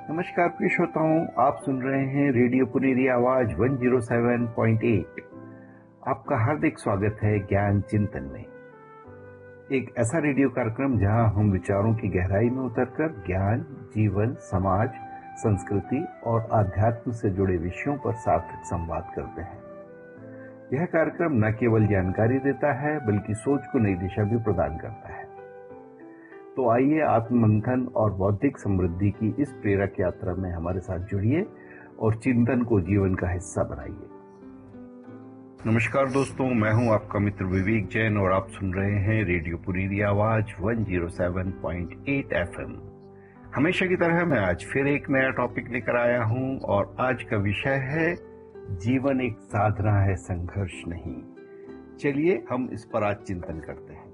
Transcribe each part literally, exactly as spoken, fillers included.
नमस्कार प्रिय श्रोताओं, आप सुन रहे हैं रेडियो पुनेरी आवाज एक सौ सात पॉइंट आठ। आपका हार्दिक स्वागत है ज्ञान चिंतन में, एक ऐसा रेडियो कार्यक्रम जहां हम विचारों की गहराई में उतरकर ज्ञान, जीवन, समाज, संस्कृति और आध्यात्म से जुड़े विषयों पर सार्थक संवाद करते हैं। यह कार्यक्रम न केवल जानकारी देता है बल्कि सोच को नई दिशा भी प्रदान करता है। तो आइए आत्ममंथन और बौद्धिक समृद्धि की इस प्रेरक यात्रा में हमारे साथ जुड़िए और चिंतन को जीवन का हिस्सा बनाइए। नमस्कार दोस्तों, मैं हूं आपका मित्र विवेक जैन और आप सुन रहे हैं रेडियो पुनेरी आवाज एक सौ सात पॉइंट आठ एफएम। हमेशा की तरह मैं आज फिर एक नया टॉपिक लेकर आया हूं और आज का विषय है जीवन एक साधना है, संघर्ष नहीं। चलिए हम इस पर आज चिंतन करते हैं।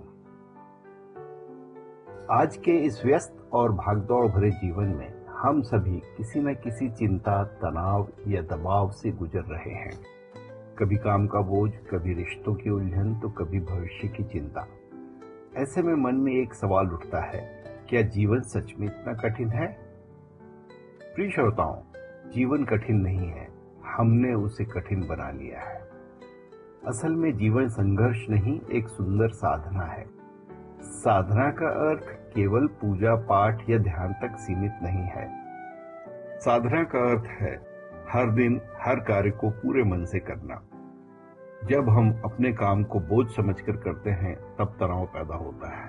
आज के इस व्यस्त और भागदौड़ भरे जीवन में हम सभी किसी न किसी चिंता, तनाव या दबाव से गुजर रहे हैं। कभी काम का बोझ, कभी रिश्तों की उलझन, तो कभी भविष्य की चिंता। ऐसे में मन में एक सवाल उठता है, क्या जीवन सच में इतना कठिन है? प्रिय श्रोताओं, जीवन कठिन नहीं है, हमने उसे कठिन बना लिया है। असल में जीवन संघर्ष नहीं, एक सुंदर साधना है। साधना का अर्थ केवल पूजा पाठ या ध्यान तक सीमित नहीं है। साधना का अर्थ है हर दिन हर कार्य को पूरे मन से करना। जब हम अपने काम को बोझ समझकर करते हैं तब तनाव पैदा होता है,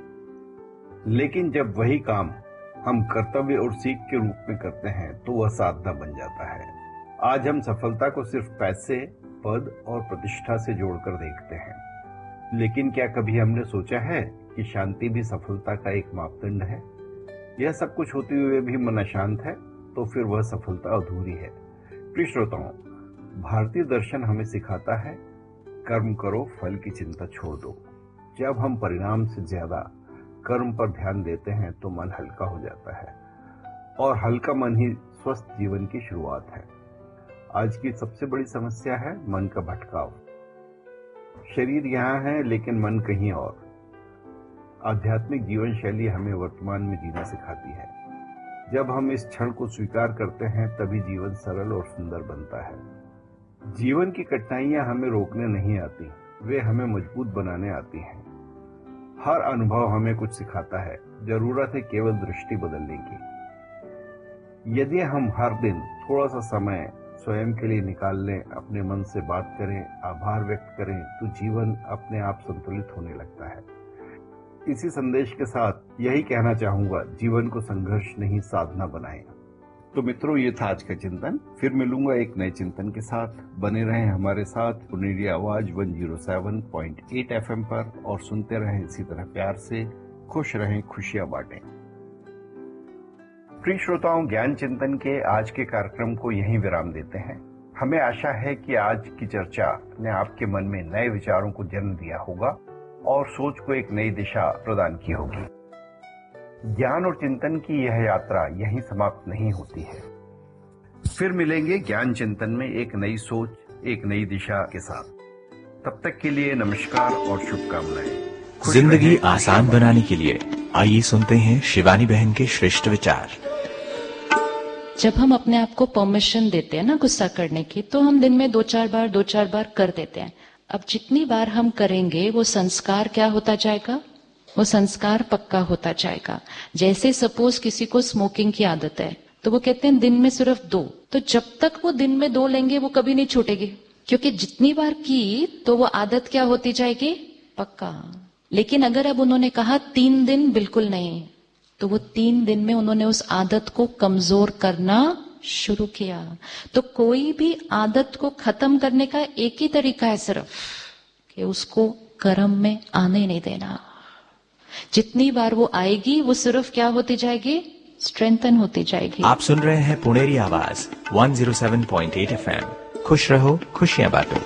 लेकिन जब वही काम हम कर्तव्य और सीख के रूप में करते हैं तो वह साधना बन जाता है। आज हम सफलता को सिर्फ पैसे, पद और प्रतिष्ठा से जोड़कर देखते हैं, लेकिन क्या कभी हमने सोचा है कि शांति भी सफलता का एक मापदंड है? यह सब कुछ होते हुए भी मन अशांत है तो फिर वह सफलता अधूरी है। प्रिय श्रोताओं, भारतीय दर्शन हमें सिखाता है, कर्म करो, फल की चिंता छोड़ दो। जब हम परिणाम से ज्यादा कर्म पर ध्यान देते हैं तो मन हल्का हो जाता है, और हल्का मन ही स्वस्थ जीवन की शुरुआत है। आज की सबसे बड़ी समस्या है मन का भटकाव। शरीर यहाँ है लेकिन मन कहीं और। आध्यात्मिक जीवन शैली हमें वर्तमान में जीना सिखाती है। जब हम इस क्षण को स्वीकार करते हैं तभी जीवन सरल और सुंदर बनता है। जीवन की कठिनाइयां हमें रोकने नहीं आती, वे हमें मजबूत बनाने आती हैं। हर अनुभव हमें कुछ सिखाता है, जरूरत है केवल दृष्टि बदलने की। यदि हम हर दिन थोड़ा सा समय स्वयं के लिए निकाल लें, अपने मन से बात करें, आभार व्यक्त करें, तो जीवन अपने आप संतुलित होने लगता है। इसी संदेश के साथ यही कहना चाहूंगा, जीवन को संघर्ष नहीं साधना बनाएं। तो मित्रों, ये था आज का चिंतन। फिर मिलूंगा एक नए चिंतन के साथ। बने रहें हमारे साथ पुनेरी आवाज एक सौ सात पॉइंट आठ एफएम पर और सुनते रहें इसी तरह प्यार से। खुश रहें, खुशियां बांटें। प्रिय श्रोताओं, ज्ञान चिंतन के आज के कार्यक्रम को यहीं विराम देते हैं। हमें आशा है कि आज की चर्चा ने आपके मन में नए विचारों को जन्म दिया होगा और सोच को एक नई दिशा प्रदान की होगी। ज्ञान और चिंतन की यह यात्रा यहीं समाप्त नहीं होती है। फिर मिलेंगे ज्ञान चिंतन में एक नई सोच, एक नई दिशा के साथ। तब तक के लिए नमस्कार और शुभकामनाएं। जिंदगी आसान बनाने के लिए आइए सुनते हैं शिवानी बहन के श्रेष्ठ विचार। जब हम अपने आप को परमिशन देते हैं ना गुस्सा करने की, तो हम दिन में दो चार बार दो चार बार कर देते हैं। अब जितनी बार हम करेंगे वो संस्कार क्या होता जाएगा? वो संस्कार पक्का होता जाएगा। जैसे सपोज किसी को स्मोकिंग की आदत है तो वो कहते हैं दिन में सिर्फ दो, तो जब तक वो दिन में दो लेंगे वो कभी नहीं छूटेगी, क्योंकि जितनी बार की तो वो आदत क्या होती जाएगी? पक्का। लेकिन अगर अब उन्होंने कहा तीन दिन बिल्कुल नहीं, तो वो तीन दिन में उन्होंने उस आदत को कमजोर करना शुरू किया। तो कोई भी आदत को खत्म करने का एक ही तरीका है सिर्फ, कि उसको कर्म में आने नहीं देना। जितनी बार वो आएगी वो सिर्फ क्या होती जाएगी? स्ट्रेंथन होती जाएगी। आप सुन रहे हैं पुनेरी आवाज एक सौ सात पॉइंट आठ एफएम। खुश रहो, खुशियां बांटो।